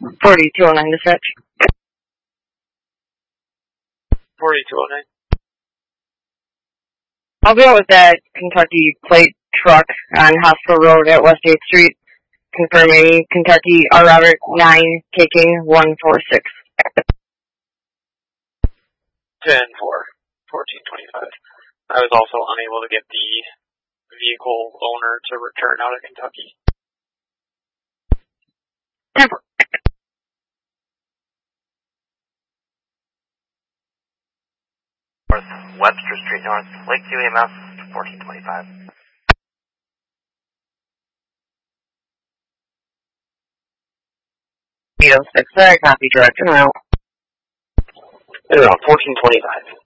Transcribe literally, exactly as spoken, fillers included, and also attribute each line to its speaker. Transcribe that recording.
Speaker 1: forty-two oh nine dispatch.
Speaker 2: forty-two oh nine.
Speaker 1: I'll be out with that Kentucky plate truck on Hospital Road at West eighth Street, confirming Kentucky R. Robert nine, taking one four six.
Speaker 2: ten four, fourteen twenty-five. I was also unable to get the vehicle owner to return out of Kentucky.
Speaker 1: ten four.
Speaker 3: North, Webster Street North, Lakeview E M S, fourteen twenty-five.
Speaker 1: eight oh six, sorry, copy, director now.
Speaker 2: Around fourteen twenty-five.